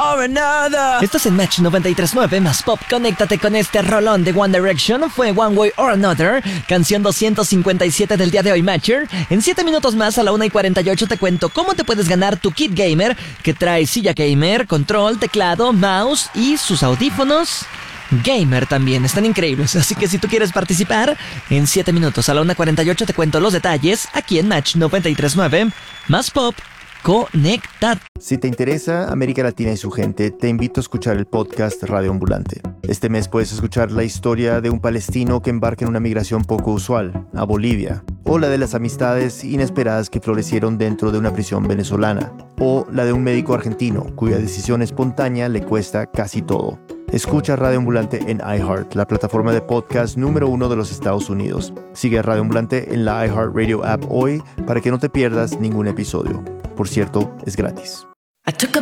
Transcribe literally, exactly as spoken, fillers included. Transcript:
or another. Estás en Match noventa y tres punto nueve más Pop. Conéctate con este rolón de One Direction. Fue One Way or Another, canción doscientos cincuenta y siete del día de hoy, Matcher. En siete minutos más, a la una y cuarenta y ocho, te cuento cómo te puedes ganar tu kit gamer, que trae silla gamer, control, teclado, mouse y sus audífonos gamer también. Están increíbles, así que si tú quieres participar, en siete minutos a la una y cuarenta y ocho te cuento los detalles aquí en Match noventa y tres punto nueve más Pop. Conectad. Si te interesa América Latina y su gente, te invito a escuchar el podcast Radio Ambulante. Este mes puedes escuchar la historia de un palestino que embarca en una migración poco usual, a Bolivia, o la de las amistades inesperadas que florecieron dentro de una prisión venezolana, o la de un médico argentino cuya decisión espontánea le cuesta casi todo. Escucha Radio Ambulante en iHeart, la plataforma de podcast número uno de los Estados Unidos. Sigue a Radio Ambulante en la iHeartRadio app hoy para que no te pierdas ningún episodio. Por cierto, es gratis.